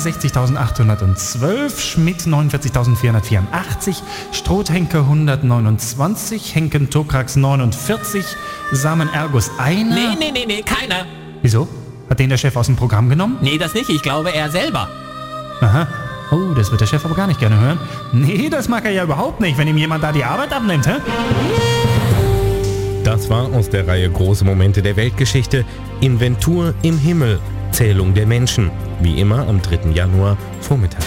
60.812, Schmidt 49.484, Strohhenke 129, Henken Tokrax 49, Samen Ergus einer. Nee, keiner. Wieso? Hat den der Chef aus dem Programm genommen? Nee, das nicht. Ich glaube, er selber. Aha. Oh, das wird der Chef aber gar nicht gerne hören. Nee, das mag er ja überhaupt nicht, wenn ihm jemand da die Arbeit abnimmt, hä? Das war aus der Reihe Große Momente der Weltgeschichte Inventur im Himmel, Zählung der Menschen. Wie immer am 3. Januar vormittags.